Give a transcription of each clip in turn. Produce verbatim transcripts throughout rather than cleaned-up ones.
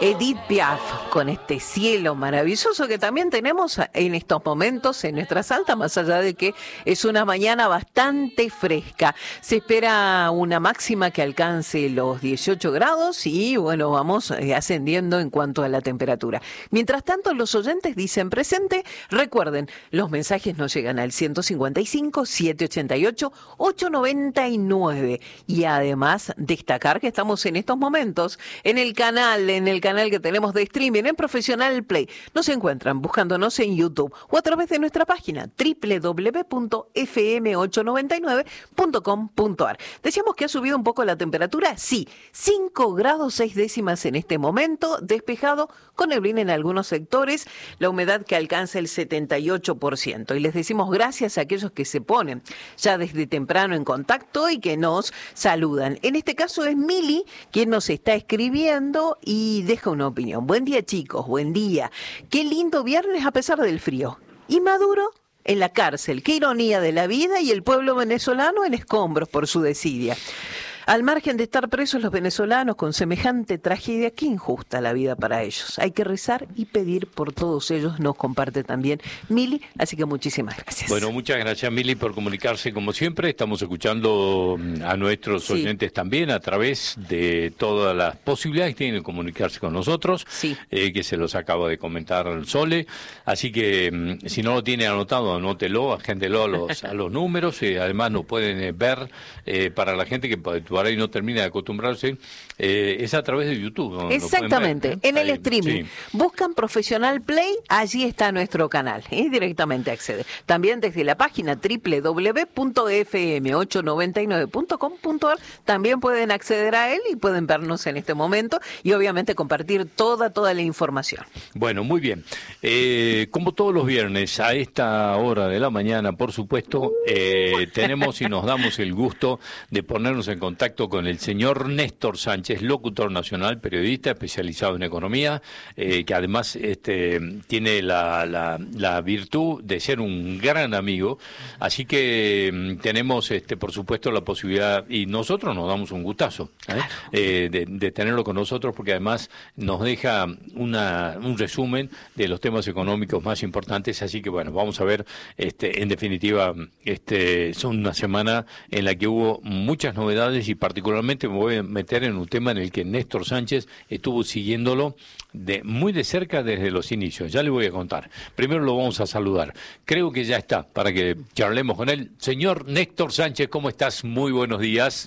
Edith Piaf, con este cielo maravilloso que también tenemos en estos momentos en nuestra Salta, más allá de que es una mañana bastante fresca. Se espera una máxima que alcance los dieciocho grados y bueno, vamos ascendiendo en cuanto a la temperatura. Mientras tanto, los oyentes dicen presente. Recuerden, los mensajes nos llegan al ciento cincuenta y cinco, setecientos ochenta y ocho, ochocientos noventa y nueve. Y además, destacar que estamos en estos momentos en el canal, en el canal que tenemos de streaming en Profesional Play. Nos encuentran buscándonos en YouTube o a través de nuestra página doble u doble u doble u punto efe eme ochocientos noventa y nueve punto com punto a r. Decíamos que ha subido un poco la temperatura. Sí, cinco grados seis décimas en este momento, despejado con neblina en algunos sectores, la humedad que alcanza el setenta y ocho por ciento. Y les decimos gracias a aquellos que se ponen ya desde temprano en contacto y que nos saludan. En este caso es Mili quien nos está escribiendo y deja una opinión. Buen día, chicos, buen día. Qué lindo viernes a pesar del frío. ¿Y Maduro? En la cárcel. Qué ironía de la vida, y el pueblo venezolano en escombros por su desidia. Al margen de estar presos los venezolanos con semejante tragedia, qué injusta la vida para ellos. Hay que rezar y pedir por todos ellos, nos comparte también Mili, así que muchísimas gracias. Bueno, muchas gracias, Mili, por comunicarse como siempre. Estamos escuchando a nuestros sí. oyentes también a través de todas las posibilidades que tienen de comunicarse con nosotros, sí. eh, que se los acaba de comentar Sole. Así que si no lo tiene anotado, anótelo, agéndelo a los, a los números. Eh, además nos pueden eh, ver, eh, para la gente que puede ahora y no termina de acostumbrarse, eh, es a través de YouTube. ¿No? Exactamente, ver, ¿eh? En el ahí, streaming. Sí. Buscan Profesional Play, allí está nuestro canal, y ¿eh? directamente accede. También desde la página doble u doble u doble u punto efe eme ochocientos noventa y nueve punto com punto a r también pueden acceder a él y pueden vernos en este momento y obviamente compartir toda, toda la información. Bueno, muy bien. Eh, como todos los viernes, a esta hora de la mañana, por supuesto, eh, tenemos y nos damos el gusto de ponernos en contacto con el señor Néstor Sánchez, locutor nacional, periodista especializado en economía, eh, que además este, tiene la, la, la virtud de ser un gran amigo, así que um, tenemos, este, por supuesto, la posibilidad, y nosotros nos damos un gustazo ¿eh? Eh, de, de tenerlo con nosotros, porque además nos deja una, un resumen de los temas económicos más importantes, así que bueno, vamos a ver, este, en definitiva, este, son una semana en la que hubo muchas novedades y particularmente me voy a meter en un tema en el que Néstor Sánchez estuvo siguiéndolo de muy de cerca desde los inicios. Ya le voy a contar. Primero lo vamos a saludar. Creo que ya está para que charlemos con él. Señor Néstor Sánchez, ¿cómo estás? Muy buenos días.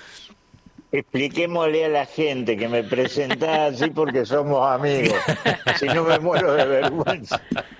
Expliquémosle a la gente que me presentás así porque somos amigos. Si no me muero de vergüenza.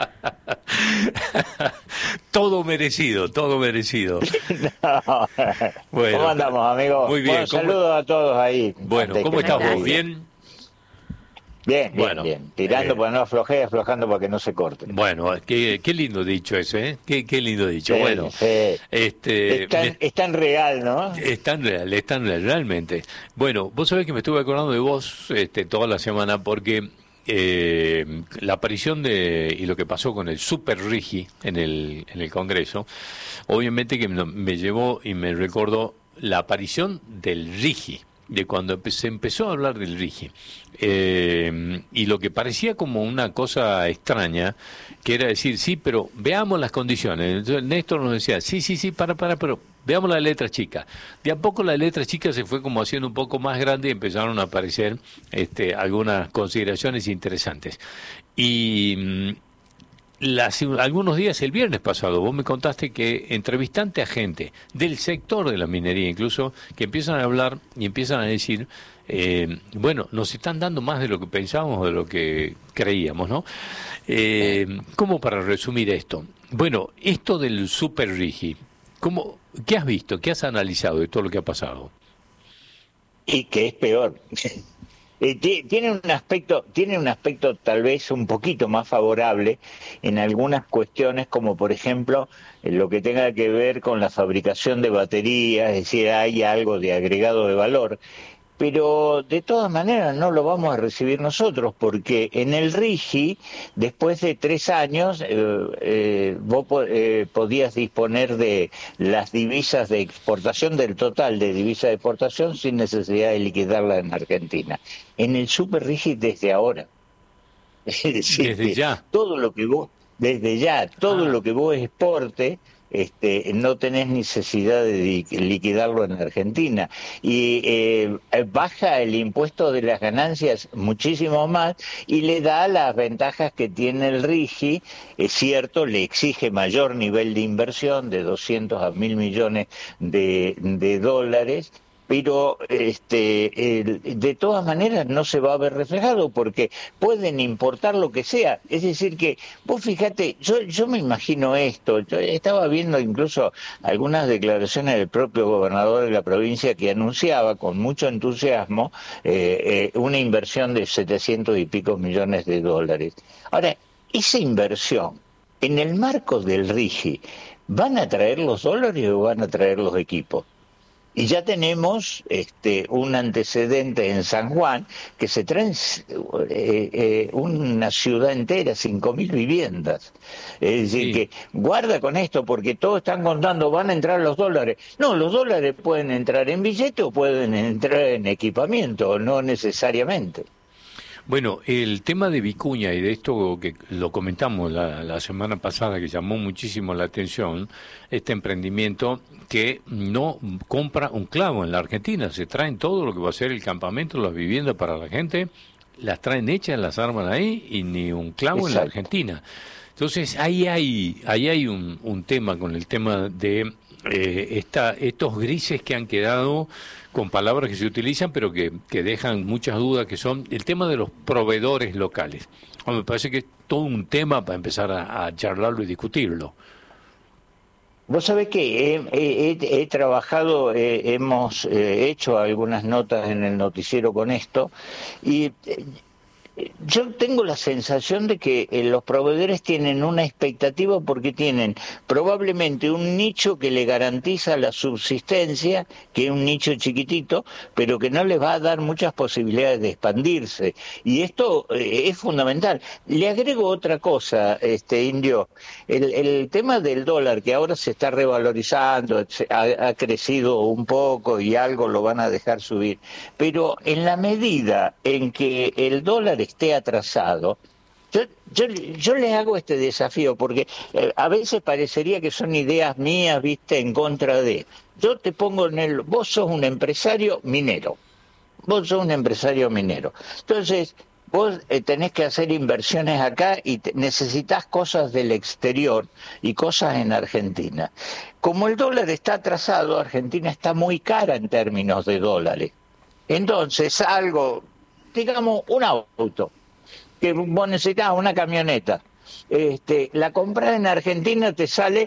Todo merecido, todo merecido. No. Bueno, ¿cómo andamos, amigos? Muy bien. Bueno, saludos a todos ahí. Bueno, ¿cómo estás vos? ¿Bien? Bien, bien, bueno, bien. Tirando eh, para no afloje, aflojando para que no se corte. Bueno, qué, qué lindo dicho ese, ¿eh? Qué, qué lindo dicho. Sí, bueno, sí. este, es, tan, me, es tan real, ¿no? Es tan real, es tan real, realmente. Bueno, vos sabés que me estuve acordando de vos este, toda la semana porque eh, la aparición de y lo que pasó con el Super Rigi en el, en el Congreso, obviamente que me, me llevó y me recordó la aparición del Rigi, de cuando se empezó a hablar del Rigi, eh, y lo que parecía como una cosa extraña, que era decir, sí, pero veamos las condiciones. Entonces Néstor nos decía, sí, sí, sí, para, para, pero veamos la letra chica. De a poco la letra chica se fue como haciendo un poco más grande y empezaron a aparecer este, algunas consideraciones interesantes. Y Las, algunos días, el viernes pasado, vos me contaste que entrevistaste a gente del sector de la minería incluso, que empiezan a hablar y empiezan a decir, eh, bueno, nos están dando más de lo que pensábamos, de lo que creíamos, ¿no? Eh, ¿Cómo para resumir esto? Bueno, esto del Super Rigi, ¿cómo, ¿qué has visto? ¿Qué has analizado de todo lo que ha pasado? Y que es peor. Eh, tiene un aspecto, tiene un aspecto tal vez un poquito más favorable en algunas cuestiones, como por ejemplo en lo que tenga que ver con la fabricación de baterías, es decir, hay algo de agregado de valor, pero de todas maneras no lo vamos a recibir nosotros, porque en el RIGI, después de tres años, eh, eh, vos eh, podías disponer de las divisas de exportación, del total de divisas de exportación, sin necesidad de liquidarla en Argentina. En el Super RIGI desde ahora. Es decir, desde ya. Todo lo que vos, desde ya, todo ah. lo que vos exporte, Este, no tenés necesidad de liquidarlo en Argentina y eh, baja el impuesto de las ganancias muchísimo más y le da las ventajas que tiene el RIGI. Es cierto, le exige mayor nivel de inversión de doscientos a mil millones de, de dólares, pero este, el, de todas maneras no se va a ver reflejado porque pueden importar lo que sea. Es decir que, vos fíjate, yo, yo me imagino esto, yo estaba viendo incluso algunas declaraciones del propio gobernador de la provincia que anunciaba con mucho entusiasmo eh, eh, una inversión de setecientos y pico millones de dólares. Ahora, esa inversión, en el marco del RIGI, ¿van a traer los dólares o van a traer los equipos? Y ya tenemos este, un antecedente en San Juan, que se traen eh, eh, una ciudad entera, cinco mil viviendas. Es decir, sí. que guarda con esto, porque todos están contando, van a entrar los dólares. No, los dólares pueden entrar en billete o pueden entrar en equipamiento, no necesariamente. Bueno, el tema de Vicuña y de esto que lo comentamos la, la semana pasada, que llamó muchísimo la atención, este emprendimiento que no compra un clavo en la Argentina, se traen todo lo que va a ser el campamento, las viviendas para la gente, las traen hechas, las arman ahí y ni un clavo Exacto. en la Argentina. Entonces ahí hay ahí hay un, un tema con el tema de eh, esta, estos grises que han quedado con palabras que se utilizan pero que, que dejan muchas dudas, que son el tema de los proveedores locales. Bueno, me parece que es todo un tema para empezar a, a charlarlo y discutirlo. Vos sabés que he, he, he trabajado, eh, hemos eh, hecho algunas notas en el noticiero con esto y eh, yo tengo la sensación de que eh, los proveedores tienen una expectativa porque tienen probablemente un nicho que le garantiza la subsistencia, que es un nicho chiquitito, pero que no les va a dar muchas posibilidades de expandirse. Y esto eh, es fundamental. Le agrego otra cosa, este Indio. El, el tema del dólar, que ahora se está revalorizando, ha, ha crecido un poco y algo lo van a dejar subir. Pero en la medida en que el dólar esté atrasado, yo, yo, yo les hago este desafío porque eh, a veces parecería que son ideas mías, viste, en contra de. Yo te pongo en el, vos sos un empresario minero, vos sos un empresario minero, entonces vos eh, tenés que hacer inversiones acá y te, necesitas cosas del exterior y cosas en Argentina. Como el dólar está atrasado, Argentina está muy cara en términos de dólares. Entonces algo, digamos, un auto, que vos necesitas una camioneta, este, la compras en Argentina te sale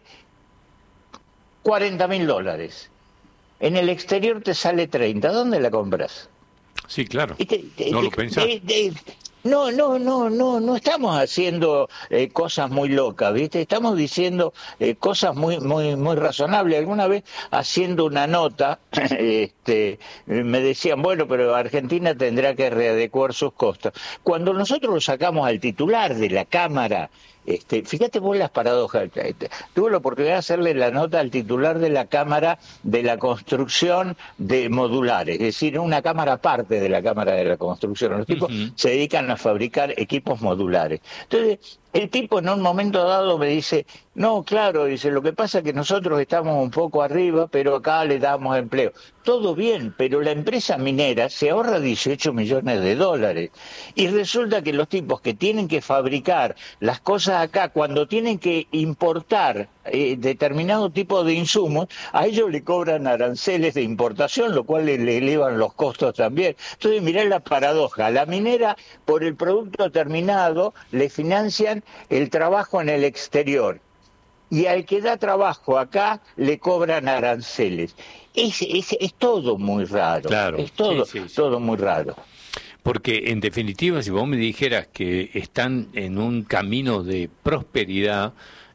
cuarenta mil dólares, en el exterior te sale treinta, ¿dónde la compras? Sí, claro, te, te, no te, lo pensás. Te, te, No, no, no, no, no estamos haciendo eh, cosas muy locas, ¿viste? Estamos diciendo eh, cosas muy, muy, muy razonables. Alguna vez haciendo una nota, este, me decían, bueno, pero Argentina tendrá que readecuar sus costos. Cuando nosotros lo sacamos al titular de la Cámara, este, fíjate vos las paradojas. Tuve la oportunidad de hacerle la nota al titular de la Cámara de la Construcción de Modulares, es decir, una cámara aparte de la Cámara de la Construcción. Los tipos uh-huh. se dedican a fabricar equipos modulares. Entonces, el tipo en un momento dado me dice, no, claro, dice, lo que pasa es que nosotros estamos un poco arriba, pero acá le damos empleo. Todo bien, pero la empresa minera se ahorra dieciocho millones de dólares. Y resulta que los tipos que tienen que fabricar las cosas acá, cuando tienen que importar eh, determinado tipo de insumos, a ellos le cobran aranceles de importación, lo cual le, le elevan los costos también. Entonces, mirá la paradoja. La minera, por el producto terminado, le financian el trabajo en el exterior. Y al que da trabajo acá le cobran aranceles. Es, es, es todo muy raro. Claro, es todo, sí, sí, sí. todo muy raro. Porque en definitiva, si vos me dijeras que están en un camino de prosperidad,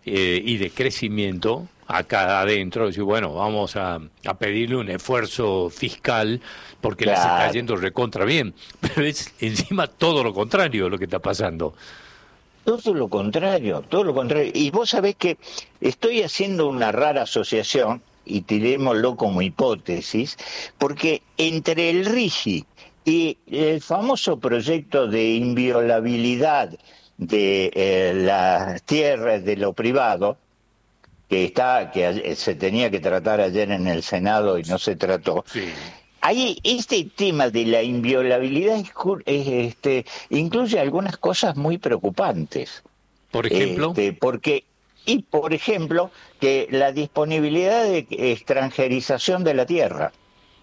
eh, y de crecimiento acá adentro, decir, bueno, vamos a, a pedirle un esfuerzo fiscal porque les está Claro. yendo recontra bien, pero es encima todo lo contrario lo que está pasando. Todo lo contrario, todo lo contrario. Y vos sabés que estoy haciendo una rara asociación, y tirémoslo como hipótesis, porque entre el RIGI y el famoso proyecto de inviolabilidad de eh, las tierras de lo privado, que está que ayer- se tenía que tratar ayer en el Senado y no se trató. Sí. Ahí este tema de la inviolabilidad es cu- es, este, incluye algunas cosas muy preocupantes. Por ejemplo, Este, porque, y por ejemplo, que la disponibilidad de extranjerización de la tierra.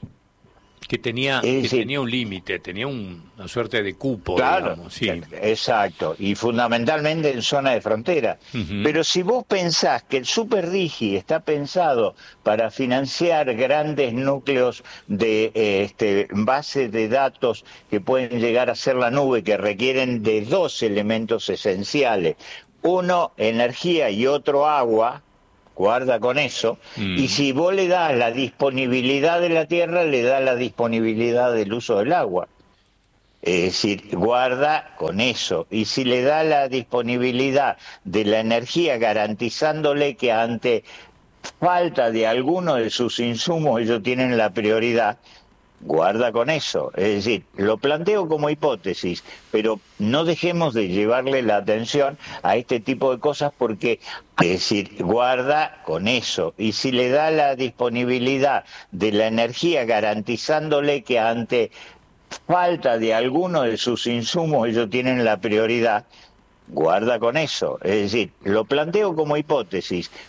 que tenía Es que decir, tenía un límite, tenía un- una suerte de cupo, claro, digamos, sí. exacto, y fundamentalmente en zona de frontera. Ujú. Pero si vos pensás que el Super Rigi está pensado para financiar grandes núcleos de eh, este, bases de datos que pueden llegar a ser la nube, que requieren de dos elementos esenciales, uno energía y otro agua, guarda con eso, Mm. y si vos le das la disponibilidad de la tierra, le das la disponibilidad del uso del agua. Es decir, guarda con eso. Y si le da la disponibilidad de la energía, garantizándole que ante falta de alguno de sus insumos ellos tienen la prioridad, guarda con eso. Es decir, lo planteo como hipótesis, pero no dejemos de llevarle la atención a este tipo de cosas porque, es decir, guarda con eso. Y si le da la disponibilidad de la energía, garantizándole que ante falta de alguno de sus insumos ellos tienen la prioridad, guarda con eso. Es decir, lo planteo como hipótesis,